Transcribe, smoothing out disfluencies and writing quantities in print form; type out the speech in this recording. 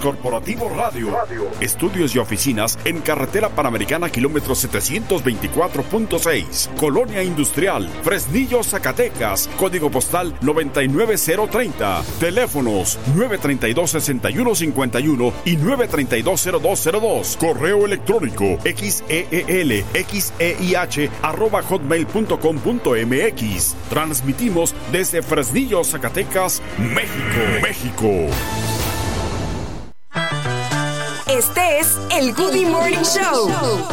Corporativo Radio. Estudios y oficinas en Carretera Panamericana, kilómetro 724.6. Colonia Industrial, Fresnillo, Zacatecas. Código postal 99030. Teléfonos 932-6151 y 932-0202. Correo electrónico xeelxeih@hotmail.com.mx. Transmitimos desde Fresnillo, Zacatecas, México. Este es el Goody Morning Show.